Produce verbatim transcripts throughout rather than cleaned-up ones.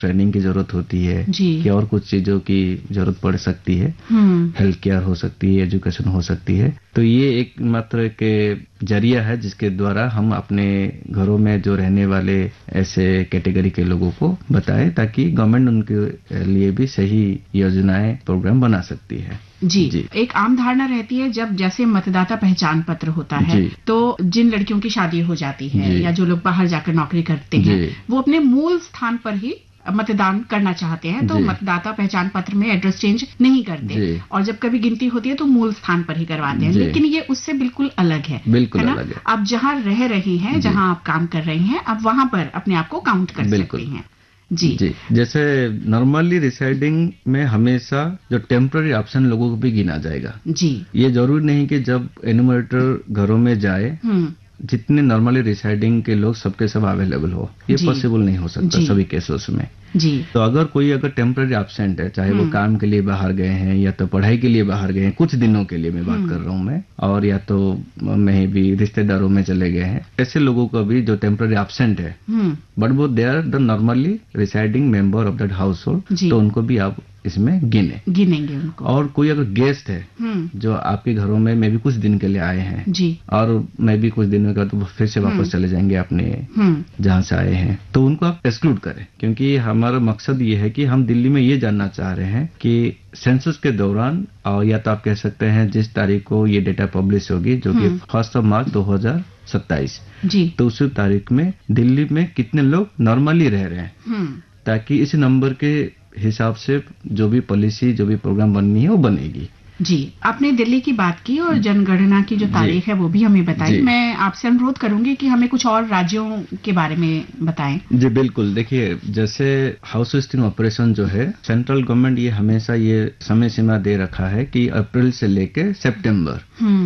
Training की जरूरत होती है कि और कुछ चीजों की जरूरत पड़ सकती है, हेल्थ केयर हो सकती है, एजुकेशन हो सकती है। तो ये एक मात्र एक जरिया है जिसके द्वारा हम अपने घरों में जो रहने वाले ऐसे कैटेगरी के लोगों को बताएं, ताकि गवर्नमेंट उनके लिए भी सही योजनाएं, प्रोग्राम बना सकती है। जी, जी एक आम धारणा रहती है जब जैसे मतदाता पहचान पत्र होता है तो जिन लड़कियों की शादी हो जाती है या जो लोग बाहर जाकर नौकरी करते हैं वो अपने मूल स्थान पर ही मतदान करना चाहते हैं, तो मतदाता पहचान पत्र में एड्रेस चेंज नहीं करते और जब कभी गिनती होती है तो मूल स्थान पर ही करवाते हैं। लेकिन ये उससे बिल्कुल अलग है, बिल्कुल है ना? अलग है। आप जहाँ रह रही हैं, जहाँ आप काम कर रही हैं, आप वहाँ पर अपने आप को काउंट कर सकती हैं। जी जी जैसे नॉर्मली रिसाइडिंग में हमेशा जो टेम्पररी ऑप्शन लोगों को भी गिना जाएगा। जी ये जरूरी नहीं कि जब एनुमरेटर घरों में जाए जितने नॉर्मली रिसाइडिंग के लोग सबके सब अवेलेबल हो, ये पॉसिबल नहीं हो सकता सभी केसेस में। जी तो अगर कोई अगर टेम्पररी एब्सेंट है, चाहे वो काम के लिए बाहर गए हैं या तो पढ़ाई के लिए बाहर गए हैं, कुछ दिनों के लिए मैं बात कर रहा हूँ मैं, और या तो मैं भी रिश्तेदारों में चले गए हैं, ऐसे लोगों को भी जो टेम्पररी एब्सेंट है बट वो they are the normally residing member of that house hold, तो उनको भी आप इसमें गिने गिनेंगे उनको। और कोई अगर गेस्ट है जो आपके घरों में मैं भी कुछ दिन के लिए आए हैं जी और मैं भी कुछ दिनों का तो फिर से वापस चले जाएंगे अपने जहाँ से आए हैं, तो उनको आप एक्सक्लूड करें, क्योंकि हमारा मकसद ये है कि हम दिल्ली में ये जानना चाह रहे हैं कि सेंसस के दौरान, और या तो आप कह सकते हैं जिस तारीख को ये डेटा पब्लिश होगी जो कि फर्स्ट ऑफ मार्च दो हजार सत्ताईस, जी तो उस तारीख में दिल्ली में कितने लोग नॉर्मली रह रहे हैं, ताकि इस नंबर के हिसाब से जो भी पॉलिसी, जो भी प्रोग्राम बननी है वो बनेगी। जी आपने दिल्ली की बात की और जनगणना की जो तारीख है वो भी हमें बताई। मैं आपसे अनुरोध करूंगी कि हमें कुछ और राज्यों के बारे में बताएं। जी बिल्कुल, देखिए जैसे हाउस लिस्टिंग ऑपरेशन जो है, सेंट्रल गवर्नमेंट ये हमेशा ये समय सीमा दे रखा है कि अप्रैल से लेके सितंबर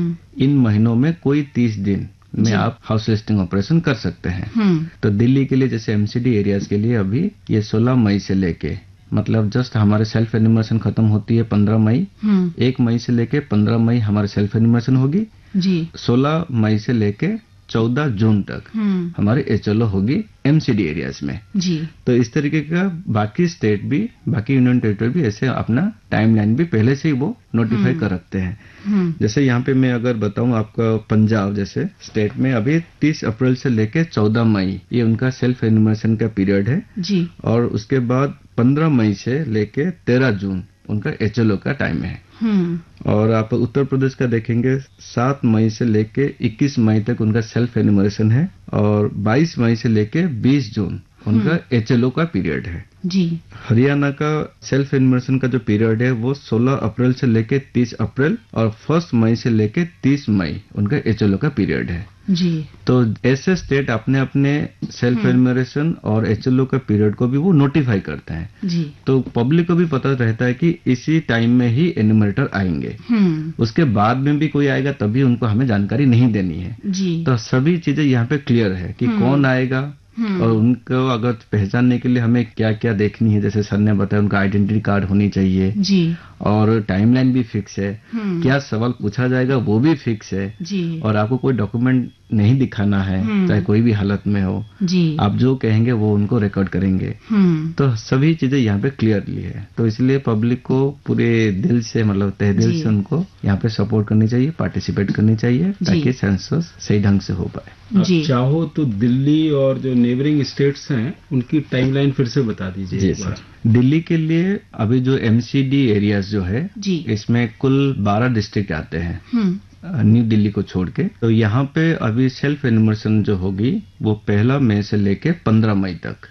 इन महीनों में कोई तीस दिन में आप हाउस लिस्टिंग ऑपरेशन कर सकते हैं। तो दिल्ली के लिए जैसे एमसीडी एरियाज के लिए अभी ये सोलह मई से लेके, मतलब जस्ट हमारे सेल्फ एन्यूमरेशन खत्म होती है पंद्रह मई, एक मई से लेके पंद्रह मई हमारे सेल्फ एन्यूमरेशन होगी जी, सोलह मई से लेके चौदह जून तक हमारे एचएलओ होगी एमसीडी एरियाज में जी। तो इस तरीके का बाकी स्टेट भी, बाकी यूनियन टेरिटरी भी ऐसे अपना टाइमलाइन भी पहले से ही वो नोटिफाई कर रखते हैं। जैसे यहाँ पे मैं अगर बताऊं आपका पंजाब जैसे स्टेट में अभी तीस अप्रैल से लेके चौदह मई ये उनका सेल्फ एन्यूमरेशन का पीरियड है जी, और उसके बाद पंद्रह मई से लेके तेरह जून उनका एचएलओ का टाइम है। और आप उत्तर प्रदेश का देखेंगे सात मई से लेके इक्कीस मई तक उनका सेल्फ एन्यूमरेशन है और बाईस मई से लेके बीस जून उनका एचएलओ का पीरियड है जी। हरियाणा का सेल्फ एन्यूमरेशन का जो पीरियड है वो सोलह अप्रैल से लेके तीस अप्रैल और फर्स्ट मई से लेके तीस मई उनका एचएलओ का पीरियड है जी। तो ऐसे स्टेट अपने अपने सेल्फ एन्यूमरेशन और एचएलओ का पीरियड को भी वो नोटिफाई करते हैं जी। तो पब्लिक को भी पता रहता है कि इसी टाइम में ही एन्यूमरेटर आएंगे, उसके बाद में भी कोई आएगा तभी उनको हमें जानकारी नहीं देनी है जी। तो सभी चीजें यहाँ पे क्लियर है कि कौन आएगा और उनको अगर पहचानने के लिए हमें क्या क्या देखनी है, जैसे सर ने बताया उनका आइडेंटिटी कार्ड होनी चाहिए जी, और टाइमलाइन भी फिक्स है, क्या सवाल पूछा जाएगा वो भी फिक्स है जी, और आपको कोई डॉक्यूमेंट नहीं दिखाना है चाहे कोई भी हालत में हो जी, आप जो कहेंगे वो उनको रिकॉर्ड करेंगे। तो सभी चीजें यहाँ पे क्लियरली है, तो इसलिए पब्लिक को पूरे दिल से, मतलब तहे दिल से उनको यहाँ पे सपोर्ट करनी चाहिए, पार्टिसिपेट करनी चाहिए ताकि सेंसस सही ढंग से हो पाए। जी चाहो तो दिल्ली और जो नेबरिंग स्टेट्स हैं उनकी टाइमलाइन फिर से बता दीजिए। जी सर, दिल्ली के लिए अभी जो एमसीडी एरियाज जो है जी, इसमें कुल बारह डिस्ट्रिक्ट आते हैं न्यू दिल्ली को छोड़ के। तो यहाँ पे अभी सेल्फ एन्यूमरेशन जो होगी वो पहला मई से लेके पंद्रह मई तक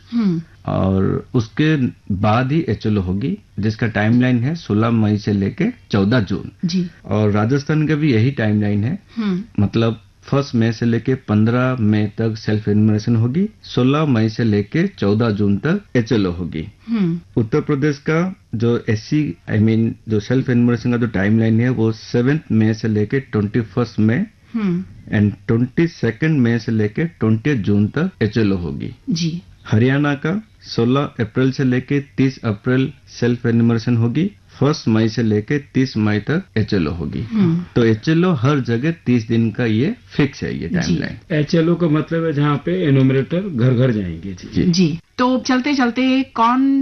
और उसके बाद ही एचएलओ होगी जिसका टाइमलाइन है सोलह मई से लेके चौदह जून जी। और राजस्थान का भी यही टाइमलाइन है, मतलब फर्स्ट मई से लेके पंद्रह मई तक सेल्फ एन्यूमरेशन होगी, सोलह मई से लेके चौदह जून तक एचएलओ होगी। उत्तर प्रदेश का जो एससी आई मीन जो सेल्फ एन्यूमरेशन का जो टाइमलाइन है वो सेवेंथ मई से लेके twenty first May and twenty second May से लेके ट्वेंटी जून तक एचएलओ होगी जी। हरियाणा का सोलह अप्रैल से लेके तीस अप्रैल सेल्फ एन्यूमरेशन होगी, फर्स्ट मई से लेके तीस मई तक एचएलओ होगी। तो एचएलओ हर जगह तीस दिन का ये फिक्स है ये टाइमलाइन। एचएलओ का मतलब है जहाँ पे एन्यूमरेटर घर घर जाएंगे। जी जी। तो चलते चलते कौन